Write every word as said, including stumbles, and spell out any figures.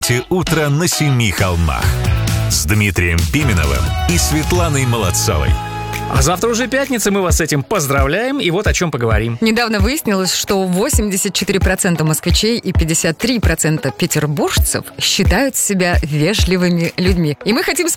«Утро на семи холмах» с Дмитрием Пименовым и Светланой Молодцовой. А завтра уже пятница, мы вас с этим поздравляем, и вот о чем поговорим. Недавно выяснилось, что восемьдесят четыре процента москвичей и пятьдесят три процента петербуржцев считают себя вежливыми людьми. И мы хотим